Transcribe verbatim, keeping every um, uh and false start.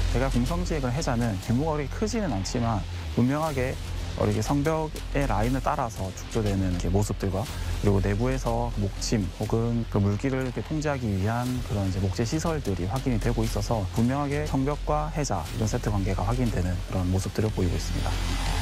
대가 공성지에 그런 해자는 규모가 그렇게 크지는 않지만 분명하게 이렇게 성벽의 라인을 따라서 축조되는 이렇게 모습들과 그리고 내부에서 목침 혹은 그 물기를 이렇게 통제하기 위한 그런 이제 목재 시설들이 확인이 되고 있어서 분명하게 성벽과 해자 이런 세트 관계가 확인되는 그런 모습들을 보이고 있습니다.